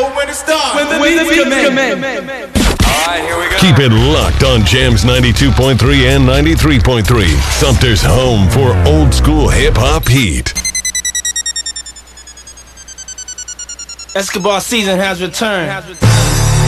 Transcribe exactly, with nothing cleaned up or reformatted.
know when it starts. When the beats come in. All right, here we go. Keep it locked on Jams ninety-two point three and ninety-three point three. Sumter's home for old school hip hop heat. Escobar season has returned.